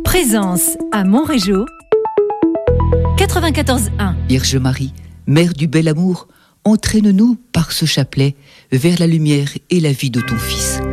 Présence à Montrégeau, 94.1. Vierge Marie, Mère du bel amour, entraîne-nous par ce chapelet vers la lumière et la vie de ton Fils.